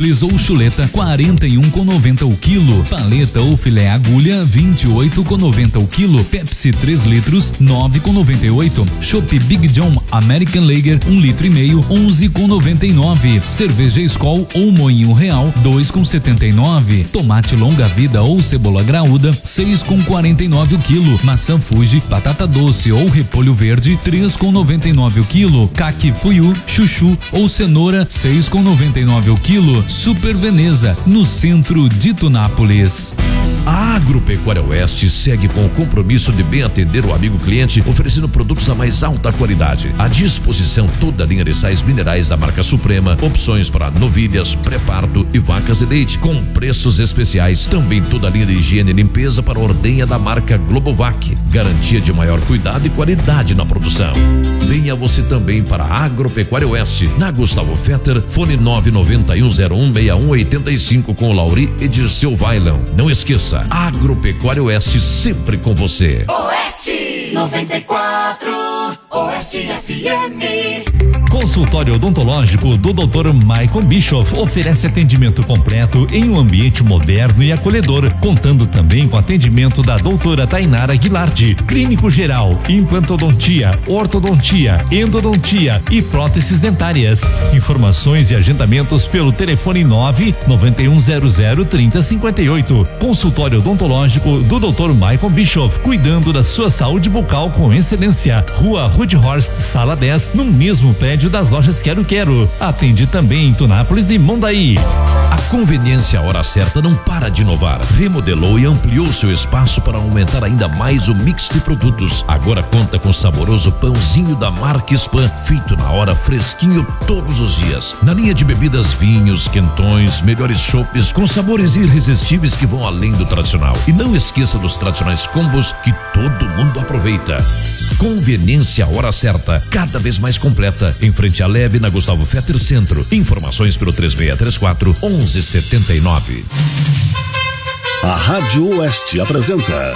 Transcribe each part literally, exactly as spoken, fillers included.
Tunápolis ou chuleta quarenta e um com noventa o quilo. Paleta ou filé agulha vinte e oito com noventa o quilo. Pepsi três litros nove com noventa e oito. Chopp Big John American Lager um litro e meio onze com noventa e nove. Cerveja Skol ou Moinho Real dois com setenta e nove. Tomate longa vida ou cebola graúda seis com quarenta e nove o quilo. Maçã Fuji, batata doce ou repolho verde três com noventa e nove o quilo. Caqui Fuyu, chuchu ou cenoura seis com noventa e nove o quilo. Super Veneza, no centro de Tunápolis. A Agropecuária Oeste segue com o compromisso de bem atender o amigo cliente, oferecendo produtos da mais alta qualidade. À disposição toda a linha de sais minerais da marca Suprema, opções para novilhas, pré-parto e vacas de leite, com preços especiais. Também toda a linha de higiene e limpeza para a ordenha da marca Globovac. Garantia de maior cuidado e qualidade na produção. Venha você também para a Agropecuária Oeste, na Gustavo Fetter, fone nove nove um zero um seis um oito cinco com o Lauri e Dirceu Vailão. Não esqueça, Agropecuária Oeste sempre com você. Oeste noventa e quatro, Oeste F M. Consultório odontológico do doutor Michael Bischoff oferece atendimento completo em um ambiente moderno e acolhedor, contando também com atendimento da doutora Tainara Guilardi, clínico geral, implantodontia, ortodontia, endodontia e próteses dentárias. Informações e agendamentos pelo telefone nove nove um zero zero trinta cinquenta e oito. Consultório odontológico do doutor Michael Bischoff, cuidando da sua saúde bucal com excelência. Rua Rudhorst, sala dez, no mesmo prédio das lojas Quero Quero. Atende também em Tunápolis e Mondaí. A conveniência Hora Certa não para de inovar. Remodelou e ampliou seu espaço para aumentar ainda mais o mix de produtos. Agora conta com o saboroso pãozinho da marca Spam, feito na hora, fresquinho todos os dias. Na linha de bebidas, vinhos, quentões, melhores chopes com sabores irresistíveis que vão além do tradicional. E não esqueça dos tradicionais combos que todo mundo aproveita. Conveniência Hora Certa, cada vez mais completa, em frente à Leve, na Gustavo Fetter Centro. Informações pelo três seis três quatro, onze setenta e nove. A Rádio Oeste apresenta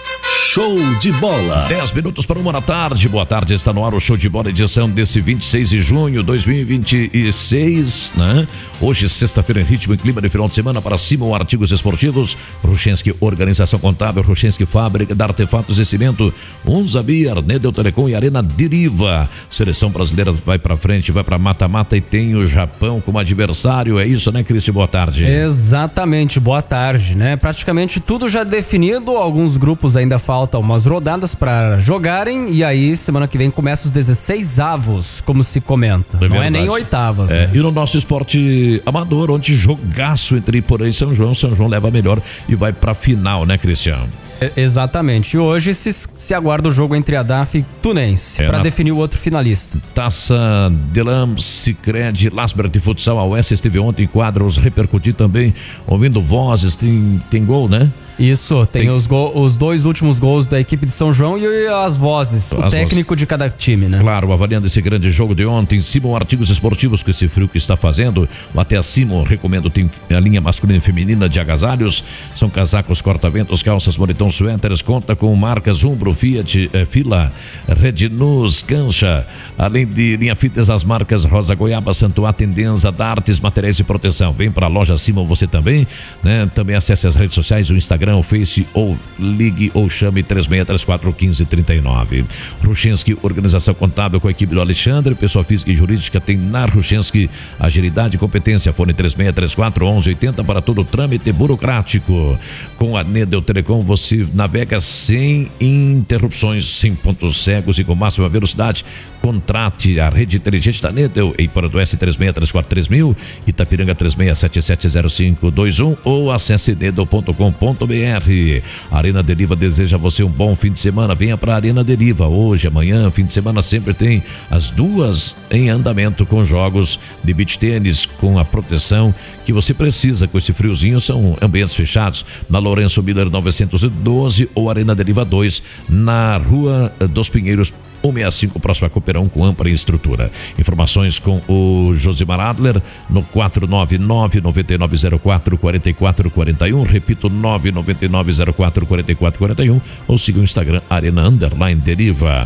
Show de Bola. dez minutos para uma da tarde. Boa tarde, está no ar o Show de Bola, edição desse vinte e seis de junho de dois mil e vinte e seis, né? Hoje, sexta-feira, em ritmo e clima de final de semana para Simon Artigos Esportivos, Ruchenski Organização Contábil, Ruchenski Fábrica de Artefatos e Cimento, Unzabir, Nedel Telecom e Arena Deriva. Seleção brasileira vai para frente, vai para mata-mata e tem o Japão como adversário. É isso, né, Cristi? Boa tarde. Exatamente, boa tarde, né? Praticamente tudo já definido, alguns grupos ainda faltam umas rodadas para jogarem e aí semana que vem começa os dezesseis avos, como se comenta. É Não verdade. É nem oitavas. É, né? E no nosso esporte amador, onde jogaço entre Iporã e São João, São João leva melhor e vai pra final, né, Cristiano? É, exatamente. E hoje se, se aguarda o jogo entre a D A F e Tunense, é para na... definir o outro finalista. Taça Delam, Sicredi, Lasbert de Futsal, a U S esteve ontem em quadros, repercutir também, ouvindo vozes, tem, tem gol, né? Isso, tem, tem... Os, go, os dois últimos gols da equipe de São João e as vozes, as o técnico vozes. De cada time, né? Claro, avaliando esse grande jogo de ontem, Simon Artigos Esportivos, com esse frio que está fazendo, até a Simon, recomendo, tem a linha masculina e feminina de agasalhos, são casacos, corta-ventos, calças, moletom, suéteres, conta com marcas Umbro, Fiat, eh, Fila, Rednus, Cancha, além de linha fitness, as marcas Rosa Goiaba, Santuá, Tendenza, Dartes, materiais de proteção. Vem para a loja Simon você também, né? Também acesse as redes sociais, o Instagram, o Face, ou ligue ou chame três seis três quatro, um cinco três nove. Ruchenski Organização Contábil com a equipe do Alexandre, pessoa física e jurídica tem na Ruchenski agilidade e competência. Fone três seis três quatro, onze oitenta para todo o trâmite burocrático. Com a Nedel Telecom você navega sem interrupções, sem pontos cegos e com máxima velocidade. Contrate a rede inteligente da Nedel em Porto Oeste três seis três quatro três mil, Itapiranga três seis sete sete zero cinco dois um ou acesse nedel ponto com ponto br. Arena Deriva deseja a você um bom fim de semana. Venha para a Arena Deriva hoje, amanhã, fim de semana sempre tem as duas em andamento com jogos de beach tênis com a proteção que você precisa com esse friozinho. São ambientes fechados na Lourenço Miller novecentos e doze ou Arena Deriva dois na Rua dos Pinheiros cento e sessenta e cinco, próximo a Cooperão, com ampla estrutura. Informações com o Josimar Adler no quatro nove nove, nove nove zero quatro, quatro quatro quatro um, repito, nove nove nove zero quatro, quatro quatro quatro um, ou siga o Instagram Arena Underline Deriva.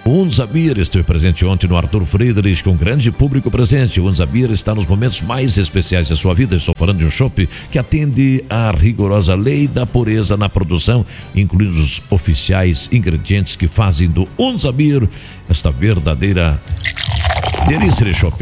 O Unzabir esteve presente ontem no Arthur Friedrich com grande público presente. O Unzabir está nos momentos mais especiais da sua vida. Estou falando de um chopp que atende à rigorosa lei da pureza na produção, incluindo os oficiais ingredientes que fazem do Unzabir esta verdadeira delícia de chopp.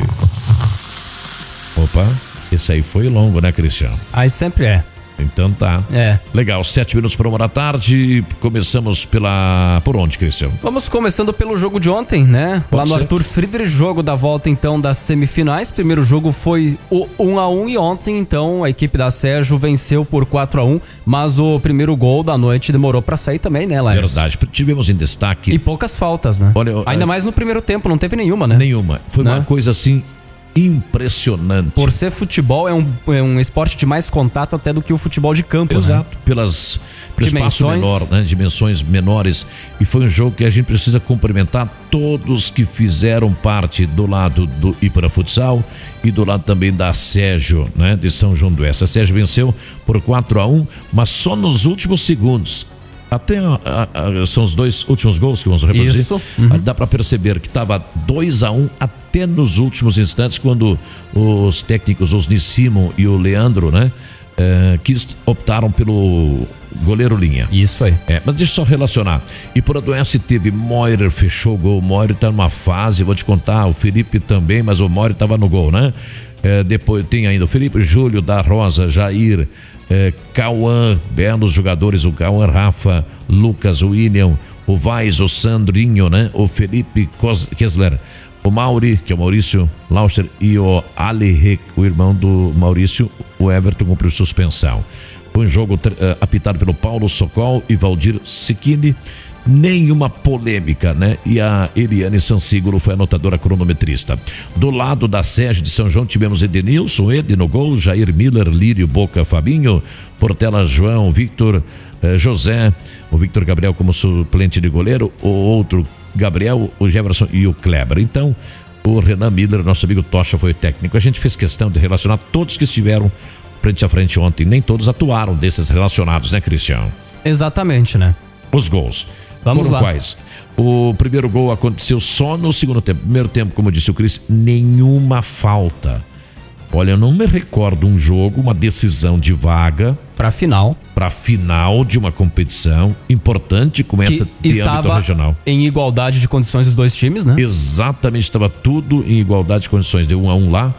Opa, esse aí foi longo, né, Cristiano? Aí sempre é. Então tá. É. Legal, sete minutos para uma da tarde. Começamos pela... Por onde, Cristiano? Vamos começando pelo jogo de ontem, né? Pode Lá no ser. Arthur Friedrich, jogo da volta então das semifinais. Primeiro jogo foi o um a um e ontem então a equipe da Sérgio venceu por quatro a um, mas o primeiro gol da noite demorou pra sair também, né, Laércio? Verdade, tivemos em destaque... E poucas faltas, né? Olha, eu- Ainda mais no primeiro tempo, não teve nenhuma, né? Nenhuma. Foi Né? uma coisa assim impressionante. Por ser futebol, é um, é um esporte de mais contato até do que o futebol de campo, Exato, né? pelas pelo espaço Dimensões. menor, né? Dimensões menores. E foi um jogo que a gente precisa cumprimentar todos que fizeram parte do lado do Ipera Futsal e do lado também da Sérgio, né? De São João do Oeste. A Sérgio venceu por quatro a um, mas só nos últimos segundos. Até a, a, a, são os dois últimos gols que vamos reproduzir. Isso. Uhum. Dá para perceber que estava dois a um até nos últimos instantes, quando os técnicos, os Nissimon e o Leandro, né, eh, que optaram pelo goleiro linha. Isso aí. É, mas deixa eu só relacionar. E por Adoense teve Moirer, fechou o gol. O Moirer tá numa fase, vou te contar, o Felipe também, mas o Moirer tava no gol, né? É, depois tem ainda o Felipe, Júlio da Rosa, Jair, é, Cauã, belos jogadores, o Cauã, Rafa, Lucas, o William, o Vaz, o Sandrinho, né? O Felipe Kos- Kessler, o Mauri, que é o Maurício Lauster, e o Ali, o irmão do Maurício, o Everton cumpriu suspensão. Foi um jogo uh, apitado pelo Paulo Socol e Valdir Siquini. Nenhuma polêmica, né? E a Eliane Sansigolo foi anotadora cronometrista. Do lado da Sérgio de São João tivemos Edenilson, Ed no gol, Jair Miller, Lírio, Boca, Fabinho, Portela, João, Victor, eh, José, o Victor Gabriel como suplente de goleiro, o outro Gabriel, o Jefferson e o Kleber. Então, o Renan Miller, nosso amigo Tocha, foi o técnico. A gente fez questão de relacionar todos que estiveram frente a frente ontem. Nem todos atuaram desses relacionados, né, Cristiano? Exatamente, né? Os gols. Vamos Foram lá. quais? O primeiro gol aconteceu só no segundo tempo. Primeiro tempo, como disse o Cris, nenhuma falta. Olha, eu não me recordo um jogo, uma decisão de vaga Pra final. para final de uma competição importante como essa Que de âmbito estava regional. em igualdade de condições os dois times, né? Exatamente, estava tudo em igualdade de condições, de um a um lá.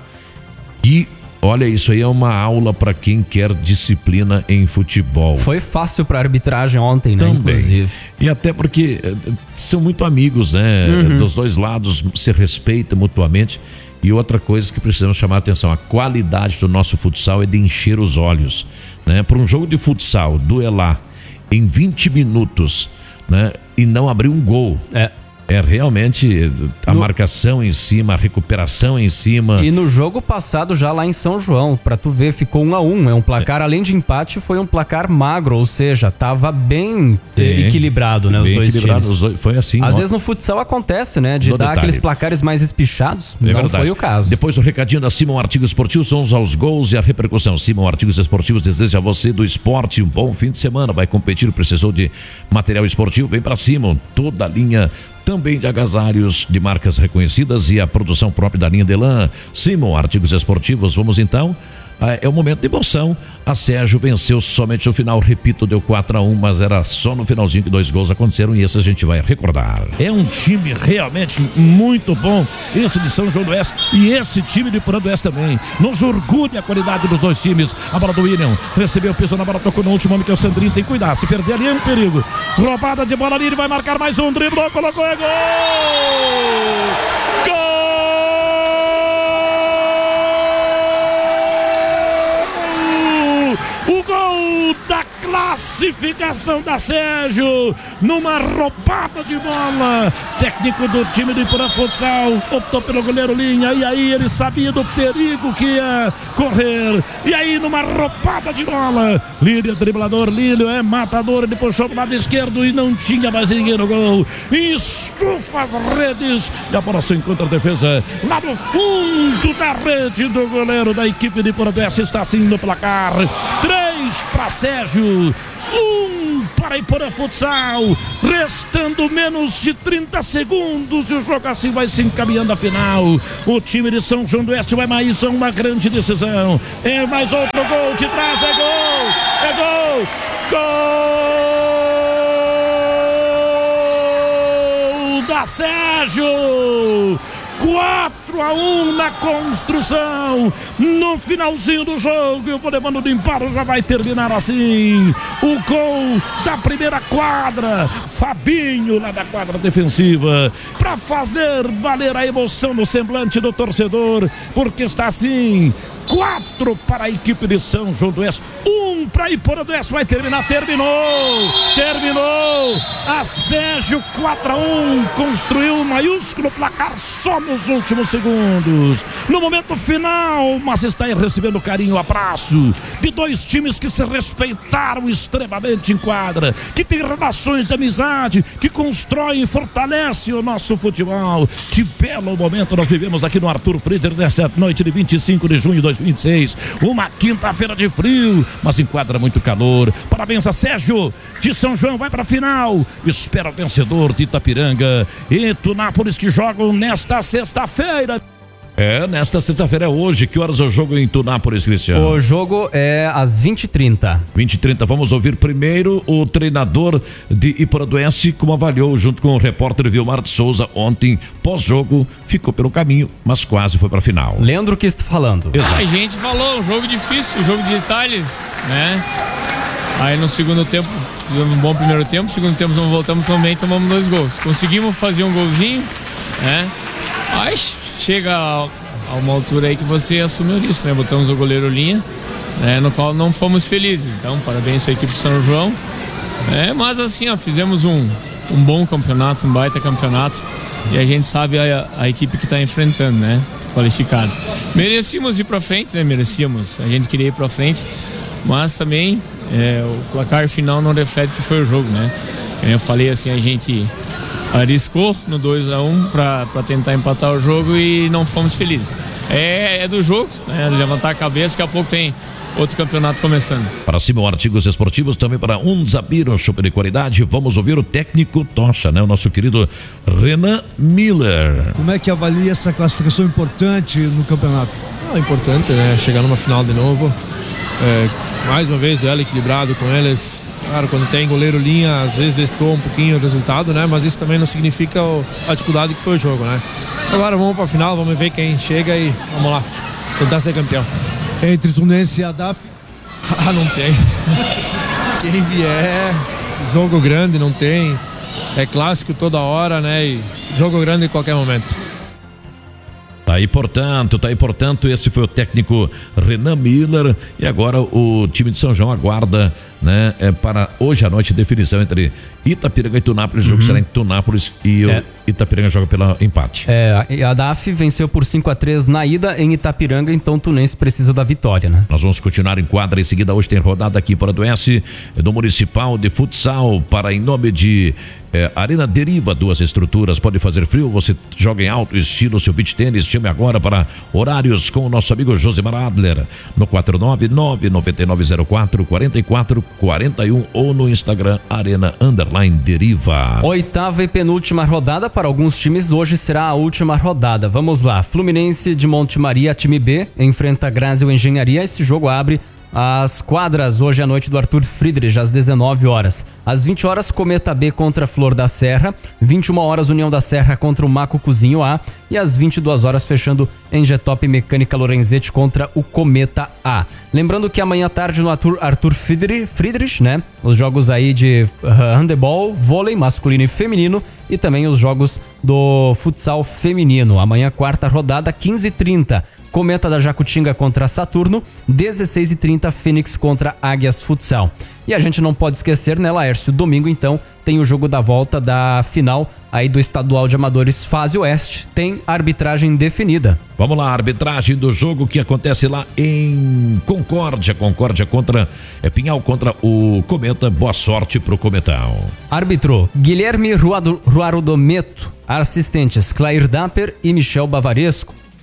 E olha, isso aí é uma aula para quem quer disciplina em futebol. Foi fácil pra arbitragem ontem, né? Também. Inclusive. E até porque eh, são muito amigos, né? Uhum. Dos dois lados, se respeitam mutuamente. E outra coisa que precisamos chamar a atenção, a qualidade do nosso futsal é de encher os olhos, né? Para um jogo de futsal, duelar em vinte minutos, né? E não abrir um gol. É. É realmente a No- marcação em cima, a recuperação em cima. E no jogo passado, já lá em São João, pra tu ver, ficou um a um. É um placar, além de empate, foi um placar magro, ou seja, tava bem eh, Sim. equilibrado, né? Os Bem dois equilibrado, times. os dois- foi assim. Às ó. vezes no futsal acontece, né? De No dar detalhe. aqueles placares mais espichados. É Não verdade. foi o caso. Depois do recadinho da Simon Artigos Esportivos, vamos aos gols e a repercussão. Simon Artigos Esportivos deseja a você do esporte um bom fim de semana. Vai competir, precisou de material esportivo? Vem pra Simon. Toda a linha também de agasalhos de marcas reconhecidas e a produção própria da linha Delan. Simon Artigos Esportivos. Vamos então. Ah, é um momento de emoção. A Sérgio venceu somente no final, repito, deu quatro a um, mas era só no finalzinho que dois gols aconteceram e esse a gente vai recordar. É um time realmente muito bom, esse de São João do Oeste e esse time de Porã do Oeste também. Nos orgulha a qualidade dos dois times. A bola do William recebeu, pisou na bola, tocou no último homem que é o Sandrinho. Tem que cuidar, se perder ali é um perigo. Roubada de bola ali, ele vai marcar mais um, driblou, colocou, é gol! Gol! O gol da classificação da Sérgio numa roubada de bola. Técnico do time do Iporã Futsal optou pelo goleiro linha e aí ele sabia do perigo que ia correr. E aí numa roubada de bola, Lírio, driblador, Lírio é matador, ele puxou do lado esquerdo e não tinha mais ninguém no gol. Estufa as redes e a bola se encontra a defesa lá no fundo da rede do goleiro da equipe de Iporã do Oeste. Está assim no placar. Três para Sérgio, um para para Iporã Futsal, restando menos de trinta segundos e o jogo assim vai se encaminhando à final. O time de São João do Oeste vai mais uma grande decisão. É mais outro gol de trás, é gol, é gol, gol da Sérgio. quatro a um na construção, no finalzinho do jogo. Eu vou levando o Imparo, já vai terminar assim. O gol da primeira quadra, Fabinho lá da quadra defensiva, para fazer valer a emoção no semblante do torcedor, porque está assim, quatro para a equipe de São João do Oeste, um para Iporã do Oeste. Vai terminar, terminou, terminou. A Sérgio quatro a um construiu um maiúsculo placar só nos últimos segundos, no momento final, mas está aí recebendo carinho, abraço de dois times que se respeitaram extremamente em quadra, que tem relações de amizade, que constroem e fortalecem o nosso futebol. Que belo momento nós vivemos aqui no Arthur Friedrich nesta noite de vinte e cinco de junho de dois mil e vinte e seis, uma quinta-feira de frio, mas em quadra muito calor. Parabéns a Sérgio de São João, vai para a final, espera o vencedor de Itapiranga e Tunápolis, que jogam nesta sexta-feira. É, nesta sexta-feira é hoje. Que horas é o jogo em Tunápolis, Cristiano? O jogo é às vinte e trinta. vinte e trinta, vamos ouvir primeiro o treinador de Iporã do Oeste, como avaliou junto com o repórter Vilmar de Souza ontem, pós-jogo, ficou pelo caminho, mas quase foi para a final. Leandro que está falando. Exato. A gente falou, um jogo difícil, um jogo de detalhes, né? Aí no segundo tempo, tivemos um bom primeiro tempo, segundo tempo não voltamos também, tomamos dois gols. Conseguimos fazer um golzinho, né? Aí chega a, a uma altura aí que você assume o risco, né? Botamos o goleiro linha, né? No qual não fomos felizes. Então, parabéns à equipe de São João. É, mas assim, ó, fizemos um, um bom campeonato, um baita campeonato. E a gente sabe a, a equipe que está enfrentando, né? Qualificada. Merecíamos ir para frente, né? Merecíamos. A gente queria ir para frente, mas também é, o placar final não reflete o que foi o jogo, né? Eu falei assim, a gente arriscou no dois a um para tentar empatar o jogo e não fomos felizes. É, é do jogo, né? Levantar a cabeça, daqui a pouco tem outro campeonato começando. Para cima, artigos esportivos, também para um Zabiro, super de qualidade. Vamos ouvir o técnico Tocha, né? O nosso querido Renan Miller. Como é que avalia essa classificação importante no campeonato? Ah, importante, né? Chegar numa final de novo. É, mais uma vez, duelo equilibrado com eles. Claro, quando tem goleiro linha, às vezes destoa um pouquinho o resultado, né? Mas isso também não significa o, a dificuldade que foi o jogo, né? Agora vamos para a final, vamos ver quem chega e vamos lá, tentar ser campeão. Entre Tunense e a D A F? Ah, não tem. Quem vier, jogo grande não tem. É clássico toda hora, né? E jogo grande em qualquer momento. Tá aí, portanto, tá aí, portanto, esse foi o técnico Renan Miller. E agora o time de São João aguarda, né, é, para hoje à noite a definição entre Itapiranga e Tunápolis. O jogo uhum. será em Tunápolis e é. o Itapiranga joga pelo empate. É, a D A F venceu por cinco a três na ida em Itapiranga, então o Tunense precisa da vitória, né? Nós vamos continuar em quadra em seguida. Hoje tem rodada aqui para do Oeste, do Municipal de Futsal, para em nome de É, Arena Deriva, duas estruturas, pode fazer frio, você joga em alto estilo seu beach tênis. Chame agora para horários com o nosso amigo Josemar Adler no quatro nove nove, nove nove zero quatro, quatro quatro quatro um ou no Instagram Arena Underline Deriva. Oitava e penúltima rodada para alguns times, hoje será a última rodada. Vamos lá, Fluminense de Monte Maria, time B, enfrenta Grásio Engenharia. Esse jogo abre as quadras hoje à noite do Arthur Friedrich, às dezenove horas. Às vinte horas, Cometa B contra Flor da Serra. vinte e uma horas, União da Serra contra o Macucuzinho A. E às vinte e duas horas, fechando Engetop Mecânica Lorenzetti contra o Cometa A. Lembrando que amanhã à tarde no Arthur, Arthur Friedrich, Friedrich, né? Os jogos aí de uh, handebol, vôlei masculino e feminino. E também os jogos do futsal feminino. Amanhã, quarta rodada, quinze e trinta. Cometa da Jacutinga contra Saturno, dezesseis e trinta, Fênix contra Águias Futsal. E a gente não pode esquecer, né, Laércio? Domingo, então, tem o jogo da volta da final aí do Estadual de Amadores Fase Oeste. Tem arbitragem definida. Vamos lá, arbitragem do jogo que acontece lá em Concórdia. Concórdia contra é, Pinhal contra o Cometa. Boa sorte pro Cometão. Árbitro Guilherme Ruarudometo. Assistentes Clair Dapper e Michel Bavaresco.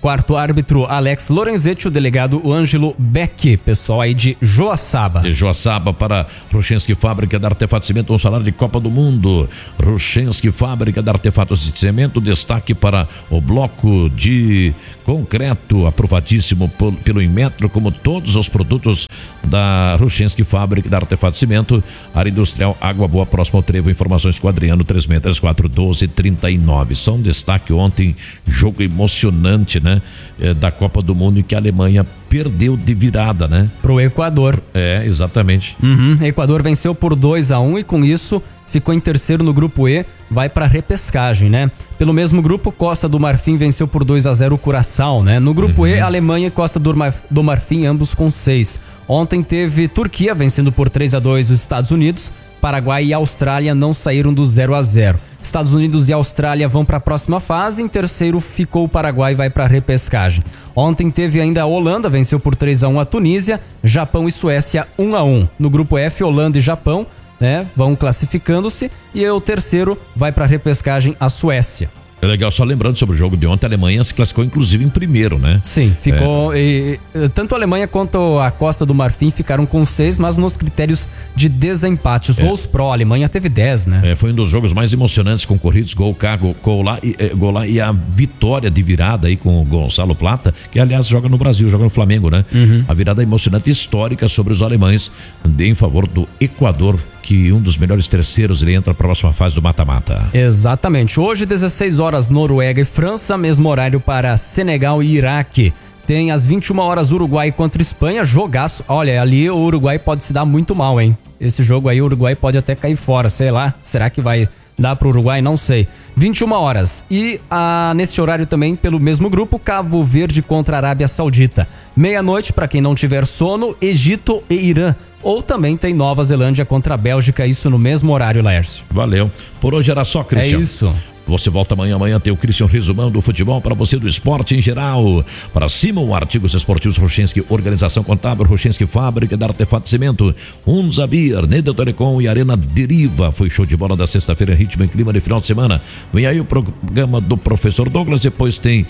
Quarto árbitro, Alex Lorenzetti. O delegado, o Ângelo Beck. Pessoal aí de Joaçaba. De Joaçaba para Ruchenski Fábrica de Artefatos de Cimento, um salário de Copa do Mundo. Ruchenski Fábrica de Artefatos de Cimento, destaque para o bloco de concreto, aprovadíssimo pelo Inmetro, como todos os produtos da Ruchenski Fábrica de Artefatos de Cimento. Área Industrial Água Boa, próximo ao Trevo. Informações com Adriano, três seis três quatro, um dois três nove. Só um destaque ontem, jogo emocionante, né? É, da Copa do Mundo, em que a Alemanha perdeu de virada, né? Pro Equador. É, exatamente. Uhum. Equador venceu por dois a um e com isso ficou em terceiro no grupo E, vai para repescagem, né? Pelo mesmo grupo, Costa do Marfim venceu por dois a zero o Curaçao, né? No grupo uhum. E, Alemanha e Costa do, Mar... do Marfim, ambos com seis. Ontem teve Turquia vencendo por três a dois os Estados Unidos. Paraguai e Austrália não saíram do zero a zero. Estados Unidos e Austrália vão para a próxima fase. Em terceiro ficou o Paraguai, vai para a repescagem. Ontem teve ainda a Holanda, venceu por três a um a Tunísia. Japão e Suécia um a um. No grupo F, Holanda e Japão, né, vão classificando-se. E o terceiro vai para a repescagem, a Suécia. É legal, só lembrando sobre o jogo de ontem, a Alemanha se classificou inclusive em primeiro, né? Sim, ficou. É. E, tanto a Alemanha quanto a Costa do Marfim ficaram com seis, mas nos critérios de desempate. Os é. gols pró, a Alemanha teve dez, né? É, foi um dos jogos mais emocionantes concorridos, gol cá, gol, gol, lá, e, gol lá e a vitória de virada aí com o Gonçalo Plata, que aliás joga no Brasil, joga no Flamengo, né? Uhum. A virada emocionante histórica sobre os alemães em favor do Equador, que um dos melhores terceiros ele entra para a próxima fase do mata-mata. Exatamente. Hoje, dezesseis horas, Noruega e França, mesmo horário para Senegal e Iraque. Tem às vinte e uma horas Uruguai contra Espanha, jogaço. Olha, ali o Uruguai pode se dar muito mal, hein? Esse jogo aí o Uruguai pode até cair fora, sei lá. Será que vai dar pro Uruguai? Não sei. vinte e uma horas. E ah, neste horário também, pelo mesmo grupo, Cabo Verde contra a Arábia Saudita. Meia-noite, para quem não tiver sono, Egito e Irã. Ou também tem Nova Zelândia contra a Bélgica, isso no mesmo horário, Laércio. Valeu. Por hoje era só, Cristian. É isso. Você volta amanhã, amanhã tem o Cristian resumando o futebol para você do esporte em geral. Para cima, o Artigos Esportivos Ruchenski, Organização Contábil Ruchenski, Fábrica de Artefato de Cimento, Unzabir, Neda Telecom e Arena Deriva. Foi show de bola da sexta-feira, ritmo e clima de final de semana. Vem aí o programa do professor Douglas, depois tem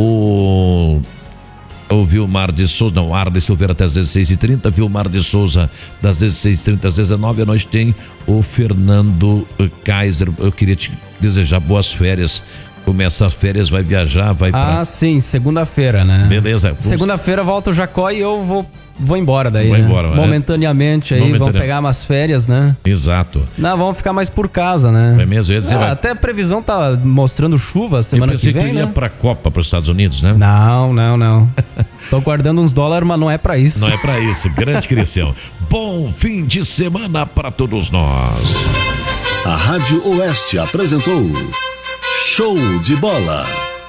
o... O Vilmar de Souza, não, Arley Silveira até às dezesseis e trinta, Vilmar de Souza das dezesseis e trinta às dezenove, à noite tem o Fernando Kaiser. Eu queria te desejar boas férias. Começa as férias, vai viajar, vai pra... Ah, sim, segunda-feira, né? Beleza. Segunda-feira volta o Jacó e eu vou... Vou embora daí, Vou né? embora, momentaneamente aí, Momentânea. vamos pegar umas férias, né? Exato. Não, vamos ficar mais por casa, né? É mesmo, eu ia dizer, ah, vai... Até a previsão tá mostrando chuva semana que vem, que ia né? pra Copa, pros Estados Unidos, né? Não, não, não. Tô guardando uns dólares, mas não é pra isso. Não é pra isso, grande Cristian. Bom fim de semana pra todos nós. A Rádio Oeste apresentou Show de Bola.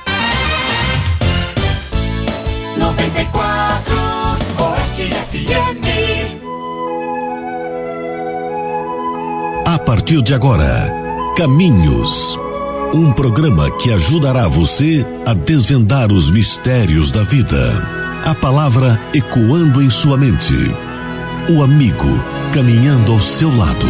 noventa e quatro Oeste F M. A partir de agora, Caminhos. Um programa que ajudará você a desvendar os mistérios da vida. A palavra ecoando em sua mente. O amigo caminhando ao seu lado.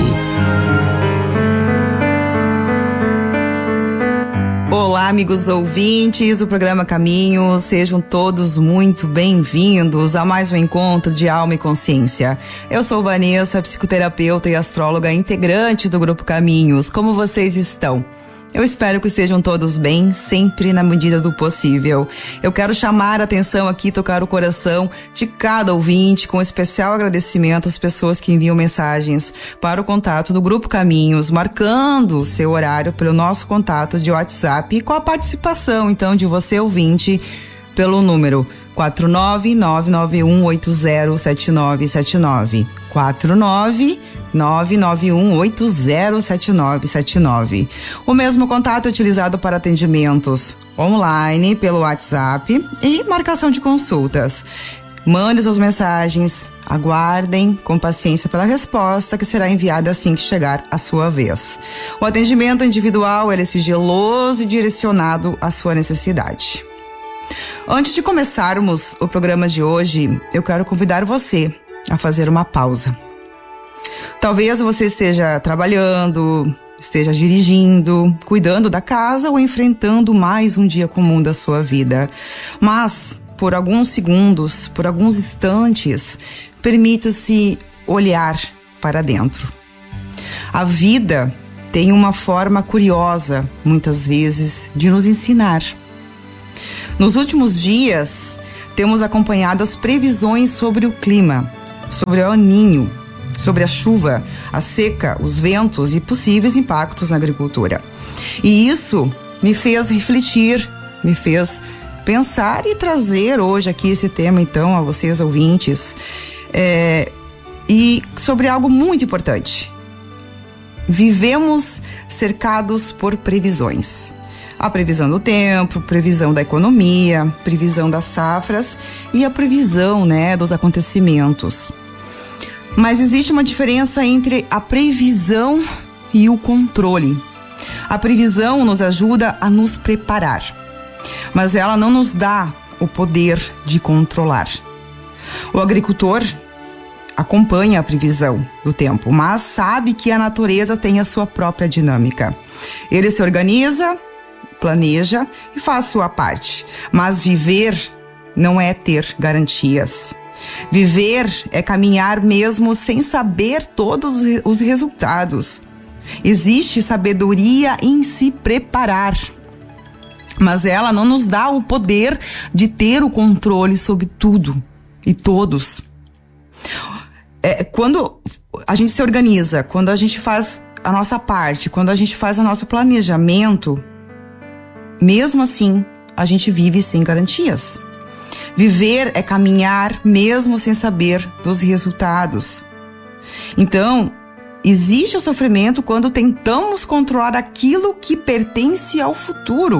Olá, amigos ouvintes do programa Caminhos, sejam todos muito bem-vindos a mais um encontro de alma e consciência. Eu sou Vanessa, psicoterapeuta e astróloga integrante do Grupo Caminhos. Como vocês estão? Eu espero que estejam todos bem, sempre na medida do possível. Eu quero chamar a atenção aqui, tocar o coração de cada ouvinte, com especial agradecimento às pessoas que enviam mensagens para o contato do Grupo Caminhos, marcando o seu horário pelo nosso contato de WhatsApp e com a participação, então, de você, ouvinte, pelo número quatro nove nove nove um oito zero sete nove sete nove. quatro nove nove nove um oito zero sete nove sete nove. O mesmo contato é utilizado para atendimentos online, pelo WhatsApp e marcação de consultas. Mande suas mensagens, aguardem com paciência pela resposta que será enviada assim que chegar a sua vez. O atendimento individual ele é sigiloso e direcionado à sua necessidade. Antes de começarmos o programa de hoje, eu quero convidar você a fazer uma pausa. Talvez você esteja trabalhando, esteja dirigindo, cuidando da casa ou enfrentando mais um dia comum da sua vida. Mas, por alguns segundos, por alguns instantes, permita-se olhar para dentro. A vida tem uma forma curiosa, muitas vezes, de nos ensinar. Nos últimos dias, temos acompanhado as previsões sobre o clima, sobre o El Niño, sobre a chuva, a seca, os ventos e possíveis impactos na agricultura. E isso me fez refletir, me fez pensar e trazer hoje aqui esse tema, então, a vocês ouvintes, é, e sobre algo muito importante. Vivemos cercados por previsões. A previsão do tempo, previsão da economia, previsão das safras e a previsão, né, dos acontecimentos. Mas existe uma diferença entre a previsão e o controle. A previsão nos ajuda a nos preparar, mas ela não nos dá o poder de controlar. O agricultor acompanha a previsão do tempo, mas sabe que a natureza tem a sua própria dinâmica. Ele se organiza, planeja e faz sua parte, mas viver não é ter garantias. Viver é caminhar mesmo sem saber todos os resultados. Existe sabedoria em se preparar, mas ela não nos dá o poder de ter o controle sobre tudo e todos. É, quando a gente se organiza, quando a gente faz a nossa parte, quando a gente faz o nosso planejamento, mesmo assim, a gente vive sem garantias. Viver é caminhar mesmo sem saber dos resultados. Então, existe o sofrimento quando tentamos controlar aquilo que pertence ao futuro.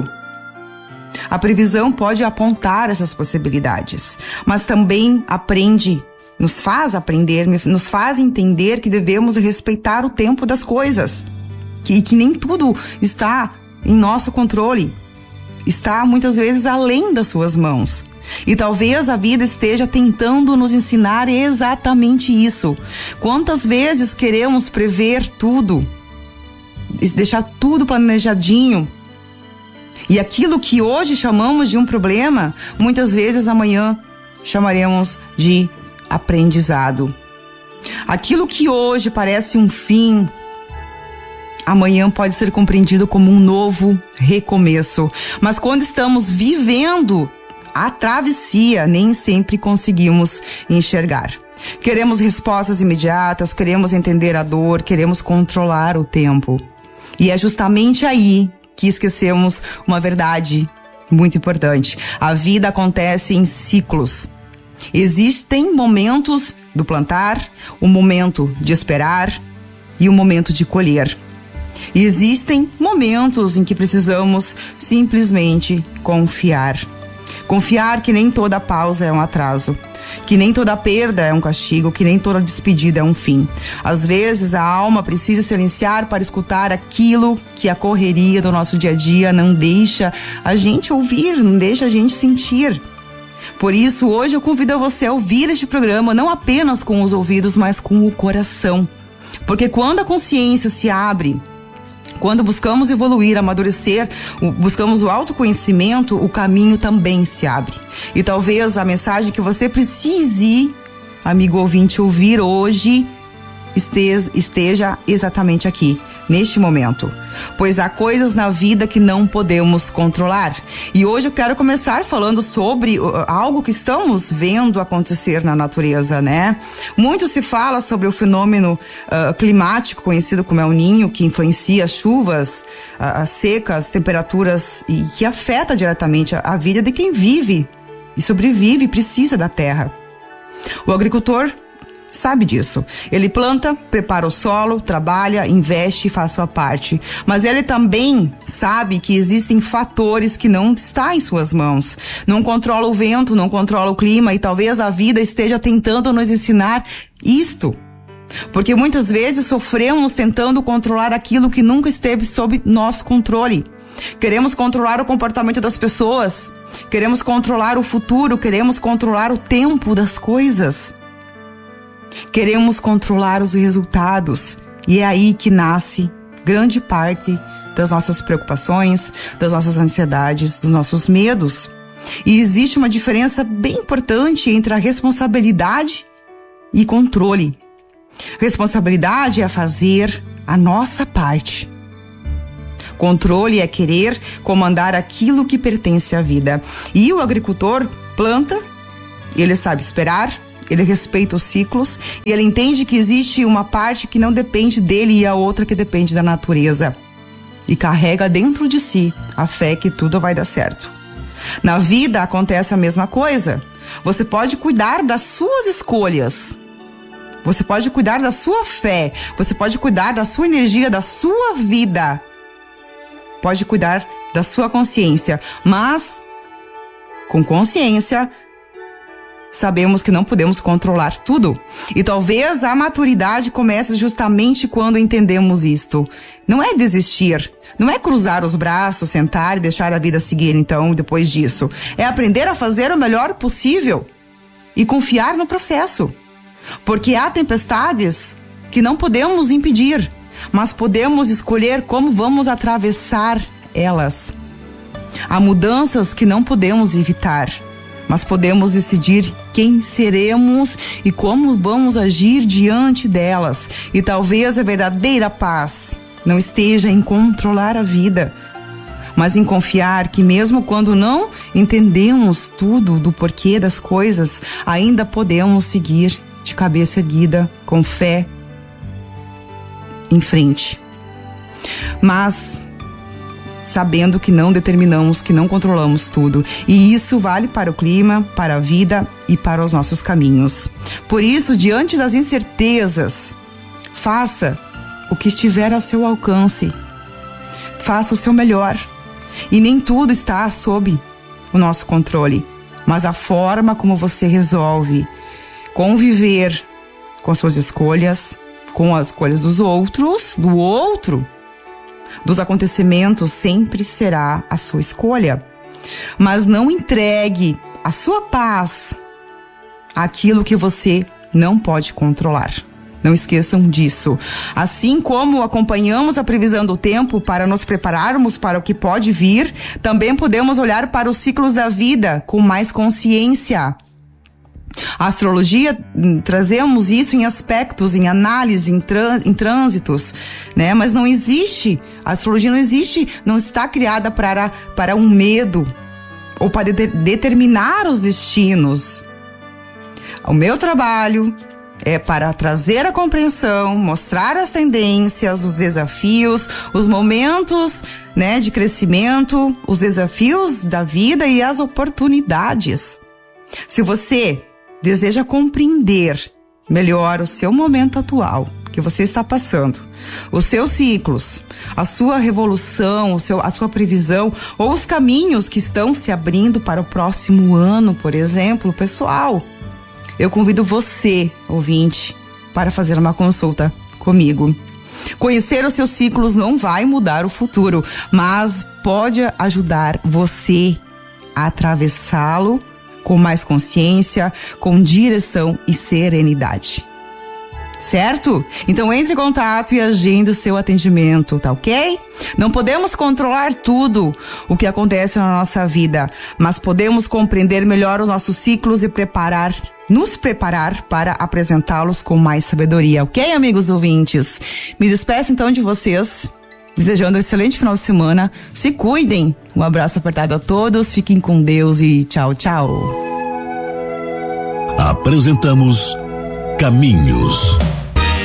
A previsão pode apontar essas possibilidades, mas também aprende, nos faz aprender, nos faz entender que devemos respeitar o tempo das coisas, que, que nem tudo está em nosso controle, está muitas vezes além das suas mãos. E talvez a vida esteja tentando nos ensinar exatamente isso. Quantas vezes queremos prever tudo, deixar tudo planejadinho, e aquilo que hoje chamamos de um problema, muitas vezes amanhã chamaremos de aprendizado. Aquilo que hoje parece um fim, amanhã pode ser compreendido como um novo recomeço. Mas quando estamos vivendo a travessia, nem sempre conseguimos enxergar. Queremos respostas imediatas, queremos entender a dor, queremos controlar o tempo. E é justamente aí que esquecemos uma verdade muito importante. A vida acontece em ciclos. Existem momentos do plantar, o momento de esperar e o momento de colher. E existem momentos em que precisamos simplesmente confiar. Confiar que nem toda pausa é um atraso, que nem toda perda é um castigo, que nem toda despedida é um fim. Às vezes a alma precisa silenciar para escutar aquilo que a correria do nosso dia a dia não deixa a gente ouvir, não deixa a gente sentir. Por isso, hoje eu convido você a ouvir este programa não apenas com os ouvidos, mas com o coração. Porque quando a consciência se abre, quando buscamos evoluir, amadurecer, buscamos o autoconhecimento, o caminho também se abre. E talvez a mensagem que você precise, amigo ouvinte, ouvir hoje esteja, esteja exatamente aqui, neste momento. Pois há coisas na vida que não podemos controlar. E hoje eu quero começar falando sobre algo que estamos vendo acontecer na natureza, né? Muito se fala sobre o fenômeno uh, climático conhecido como El Niño, que influencia as chuvas, uh, as secas, temperaturas e que afeta diretamente a, a vida de quem vive e sobrevive e precisa da terra. O agricultor sabe disso. Ele planta, prepara o solo, trabalha, investe e faz sua parte. Mas ele também sabe que existem fatores que não estão em suas mãos. Não controla o vento, não controla o clima e talvez a vida esteja tentando nos ensinar isto. Porque muitas vezes sofremos tentando controlar aquilo que nunca esteve sob nosso controle. Queremos controlar o comportamento das pessoas, queremos controlar o futuro, queremos controlar o tempo das coisas. Queremos controlar os resultados e é aí que nasce grande parte das nossas preocupações, das nossas ansiedades, dos nossos medos. E existe uma diferença bem importante entre a responsabilidade e controle. Responsabilidade é fazer a nossa parte. Controle é querer comandar aquilo que pertence à vida. E o agricultor planta, ele sabe esperar, ele respeita os ciclos e ele entende que existe uma parte que não depende dele e a outra que depende da natureza. E carrega dentro de si a fé que tudo vai dar certo. Na vida acontece a mesma coisa. Você pode cuidar das suas escolhas. Você pode cuidar da sua fé. Você pode cuidar da sua energia, da sua vida. Pode cuidar da sua consciência. Mas, com consciência, sabemos que não podemos controlar tudo. E talvez a maturidade comece justamente quando entendemos isto. Não é desistir, não é cruzar os braços, sentar e deixar a vida seguir então depois disso. É aprender a fazer o melhor possível e confiar no processo. Porque há tempestades que não podemos impedir, mas podemos escolher como vamos atravessar elas. Há mudanças que não podemos evitar, mas podemos decidir quem seremos e como vamos agir diante delas. E talvez a verdadeira paz não esteja em controlar a vida, mas em confiar que mesmo quando não entendemos tudo do porquê das coisas, ainda podemos seguir de cabeça erguida, com fé, em frente. Mas sabendo que não determinamos, que não controlamos tudo. E isso vale para o clima, para a vida e para os nossos caminhos. Por isso, diante das incertezas, faça o que estiver ao seu alcance. Faça o seu melhor. E nem tudo está sob o nosso controle, mas a forma como você resolve conviver com as suas escolhas, com as escolhas dos outros, do outro, dos acontecimentos, sempre será a sua escolha. Mas não entregue a sua paz àquilo que você não pode controlar. Não esqueçam disso. Assim como acompanhamos a previsão do tempo para nos prepararmos para o que pode vir, também podemos olhar para os ciclos da vida com mais consciência. A astrologia, trazemos isso em aspectos, em análise, em, trân- em trânsitos, né? Mas não existe, a astrologia não existe, não está criada para, para um medo ou para de- determinar os destinos. O meu trabalho é para trazer a compreensão, mostrar as tendências, os desafios, os momentos, né, de crescimento, os desafios da vida e as oportunidades. Se você deseja compreender melhor o seu momento atual que você está passando, os seus ciclos, a sua revolução, o seu, a sua previsão ou os caminhos que estão se abrindo para o próximo ano, por exemplo, pessoal, eu convido você, ouvinte, para fazer uma consulta comigo. Conhecer os seus ciclos não vai mudar o futuro, mas pode ajudar você a atravessá-lo com mais consciência, com direção e serenidade. Certo? Então entre em contato e agende o seu atendimento, tá ok? Não podemos controlar tudo o que acontece na nossa vida, mas podemos compreender melhor os nossos ciclos e preparar, nos preparar para apresentá-los com mais sabedoria, ok, amigos ouvintes? Me despeço então de vocês, desejando um excelente final de semana. Se cuidem. Um abraço apertado a todos. Fiquem com Deus e tchau, tchau. Apresentamos Caminhos.